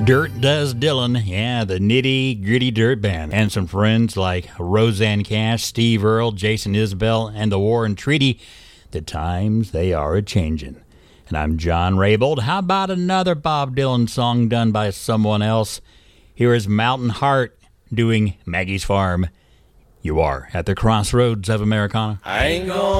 Dirt Does Dylan, yeah, the Nitty Gritty Dirt Band, and some friends like Roseanne Cash, Steve Earle, Jason Isbell, and the War and Treaty. The times they are a-changin'. And I'm John Raybold. How about another Bob Dylan song done by someone else? Here is Mountain Heart doing Maggie's Farm. You are at the crossroads of Americana. I ain't gonna